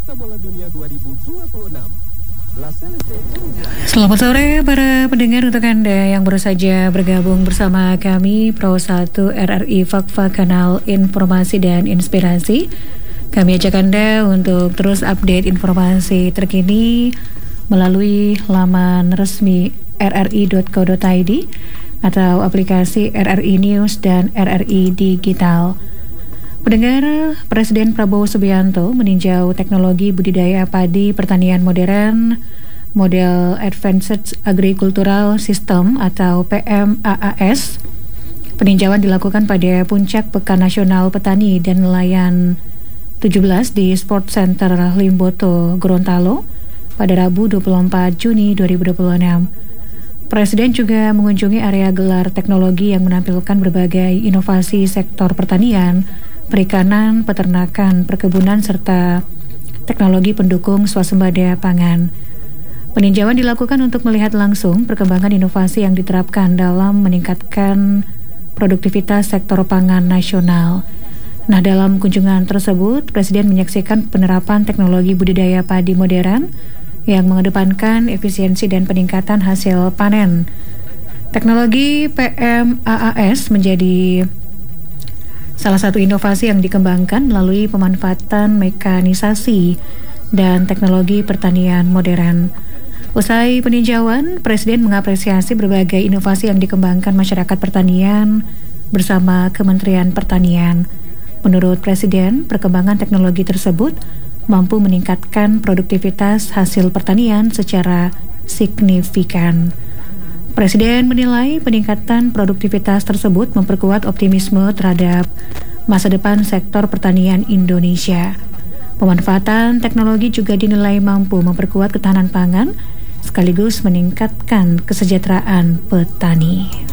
Pesta Bola Dunia 2026. Selamat sore para pendengar, untuk Anda yang baru saja bergabung bersama kami Pro 1 RRI Fakfa, kanal informasi dan inspirasi. Kami ajak Anda untuk terus update informasi terkini melalui laman resmi rri.co.id atau aplikasi RRI News dan RRI Digital. Pendengar, Presiden Prabowo Subianto meninjau teknologi budidaya padi pertanian modern model Advanced Agricultural System atau PMAAS. Peninjauan dilakukan pada puncak Pekan Nasional Petani dan Nelayan 17 di Sport Center Limboto, Gorontalo pada Rabu 24 Juni 2026. Presiden juga mengunjungi area gelar teknologi yang menampilkan berbagai inovasi sektor pertanian, perikanan, peternakan, perkebunan, serta teknologi pendukung swasembada pangan. Peninjauan dilakukan untuk melihat langsung perkembangan inovasi yang diterapkan dalam meningkatkan produktivitas sektor pangan nasional. Nah, dalam kunjungan tersebut, Presiden menyaksikan penerapan teknologi budidaya padi modern yang mengedepankan efisiensi dan peningkatan hasil panen. Teknologi PMAAS menjadi salah satu inovasi yang dikembangkan melalui pemanfaatan mekanisasi dan teknologi pertanian modern. Usai peninjauan, Presiden mengapresiasi berbagai inovasi yang dikembangkan masyarakat pertanian bersama Kementerian Pertanian. Menurut Presiden, perkembangan teknologi tersebut mampu meningkatkan produktivitas hasil pertanian secara signifikan. Presiden menilai peningkatan produktivitas tersebut memperkuat optimisme terhadap masa depan sektor pertanian Indonesia. Pemanfaatan teknologi juga dinilai mampu memperkuat ketahanan pangan sekaligus meningkatkan kesejahteraan petani.